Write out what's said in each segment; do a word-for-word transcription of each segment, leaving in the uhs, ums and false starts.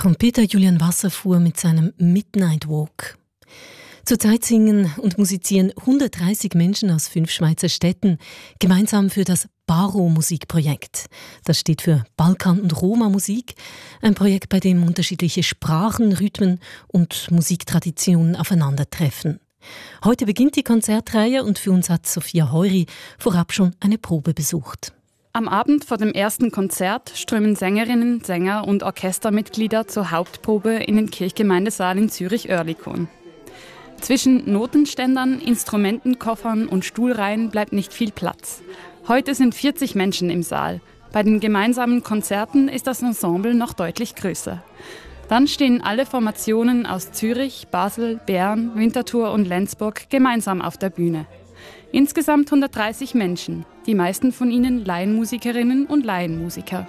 Trompeter Julian Wasserfuhr mit seinem Midnight Walk. Zurzeit singen und musizieren hundertdreißig Menschen aus fünf Schweizer Städten gemeinsam für das Baro-Musikprojekt. Das steht für Balkan- und Roma-Musik, ein Projekt, bei dem unterschiedliche Sprachen, Rhythmen und Musiktraditionen aufeinandertreffen. Heute beginnt die Konzertreihe und für uns hat Sophia Heury vorab schon eine Probe besucht. Am Abend vor dem ersten Konzert strömen Sängerinnen, Sänger und Orchestermitglieder zur Hauptprobe in den Kirchgemeindesaal in Zürich-Oerlikon. Zwischen Notenständern, Instrumentenkoffern und Stuhlreihen bleibt nicht viel Platz. Heute sind vierzig Menschen im Saal. Bei den gemeinsamen Konzerten ist das Ensemble noch deutlich größer. Dann stehen alle Formationen aus Zürich, Basel, Bern, Winterthur und Lenzburg gemeinsam auf der Bühne. Insgesamt hundertdreißig Menschen, die meisten von ihnen Laienmusikerinnen und Laienmusiker.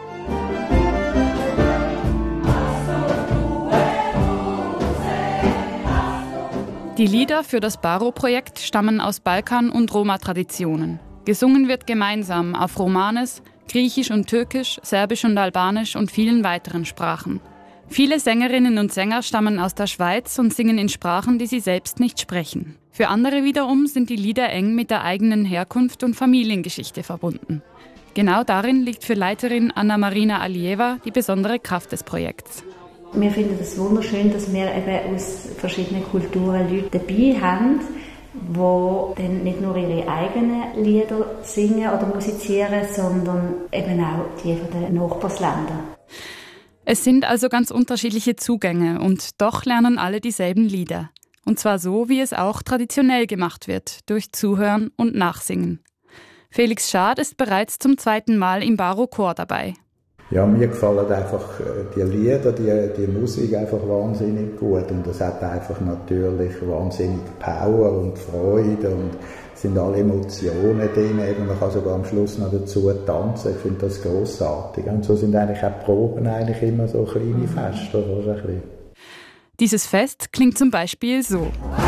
Die Lieder für das Baro-Projekt stammen aus Balkan- und Roma-Traditionen. Gesungen wird gemeinsam auf Romanes, Griechisch und Türkisch, Serbisch und Albanisch und vielen weiteren Sprachen. Viele Sängerinnen und Sänger stammen aus der Schweiz und singen in Sprachen, die sie selbst nicht sprechen. Für andere wiederum sind die Lieder eng mit der eigenen Herkunft und Familiengeschichte verbunden. Genau darin liegt für Leiterin Anna-Marina Alieva die besondere Kraft des Projekts. Wir finden es wunderschön, dass wir eben aus verschiedenen Kulturen Leute dabei haben, die dann nicht nur ihre eigenen Lieder singen oder musizieren, sondern eben auch die von den Nachbarländern. Es sind also ganz unterschiedliche Zugänge und doch lernen alle dieselben Lieder. Und zwar so, wie es auch traditionell gemacht wird, durch Zuhören und Nachsingen. Felix Schad ist bereits zum zweiten Mal im Baro-Chor dabei. Ja, mir gefallen einfach die Lieder, die, die Musik einfach wahnsinnig gut und das hat einfach natürlich wahnsinnig Power und Freude und es sind alle Emotionen drin, eben man kann sogar am Schluss noch dazu tanzen, ich finde das grossartig. Und so sind eigentlich auch die Proben eigentlich immer so kleine Feste. Oder? Ein bisschen. Dieses Fest klingt zum Beispiel so.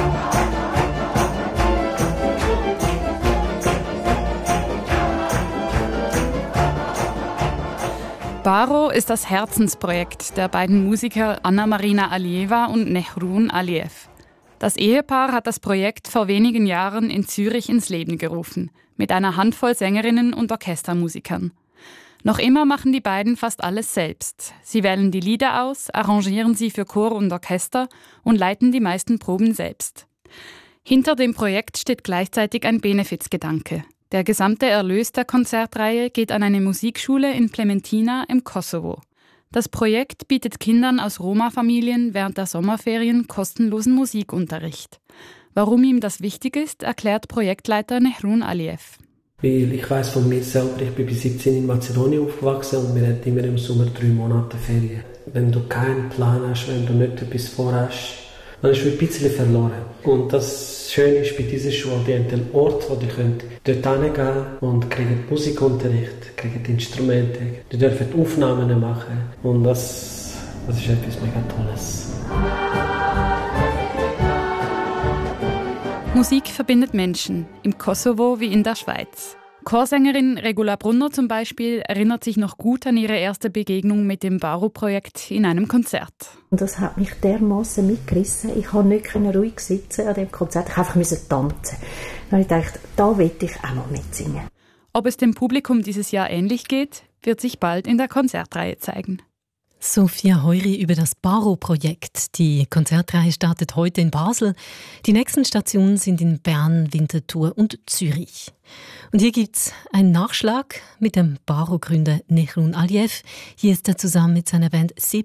Baro ist das Herzensprojekt der beiden Musiker Anna-Marina Alieva und Nehrun Aliev. Das Ehepaar hat das Projekt vor wenigen Jahren in Zürich ins Leben gerufen, mit einer Handvoll Sängerinnen und Orchestermusikern. Noch immer machen die beiden fast alles selbst. Sie wählen die Lieder aus, arrangieren sie für Chor und Orchester und leiten die meisten Proben selbst. Hinter dem Projekt steht gleichzeitig ein Benefizgedanke. Der gesamte Erlös der Konzertreihe geht an eine Musikschule in Plementina im Kosovo. Das Projekt bietet Kindern aus Roma-Familien während der Sommerferien kostenlosen Musikunterricht. Warum ihm das wichtig ist, erklärt Projektleiter Nehrun Aliev. Weil ich weiss von mir selber, ich bin bis siebzehn in Mazedonien aufgewachsen und wir hatten immer im Sommer drei Monate Ferien. Wenn du keinen Plan hast, wenn du nicht etwas vorhast, dann ist man ein bisschen verloren. Und das Schöne ist bei dieser Schule, die haben einen Ort, wo die können dort hingehen und kriegen Musikunterricht, kriegen Instrumente, die dürfen Aufnahmen machen. Und das, das ist etwas mega Tolles. Musik verbindet Menschen, im Kosovo wie in der Schweiz. Chorsängerin Regula Brunner zum Beispiel erinnert sich noch gut an ihre erste Begegnung mit dem Baro-Projekt in einem Konzert. Das hat mich dermassen mitgerissen. Ich konnte nicht ruhig sitzen an dem Konzert. Ich musste einfach tanzen. Dann habe ich gedacht, da will ich auch noch mitsingen. Ob es dem Publikum dieses Jahr ähnlich geht, wird sich bald in der Konzertreihe zeigen. Sophia Heury über das Baro-Projekt. Die Konzertreihe startet heute in Basel. Die nächsten Stationen sind in Bern, Winterthur und Zürich. Und hier gibt's einen Nachschlag mit dem Baro-Gründer Nehrun Aliev. Hier ist er zusammen mit seiner Band Sep